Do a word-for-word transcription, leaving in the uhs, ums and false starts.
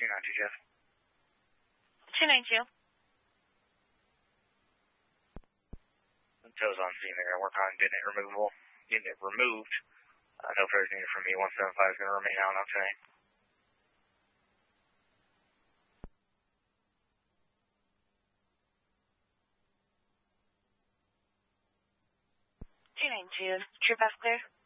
two nine two, Jeff. two nine two. Joe's on scene. They're going to work on getting it removable, getting it removed. Uh, no further needed from me. one seven five is going to remain out on tonight. two nine two. True pass clear.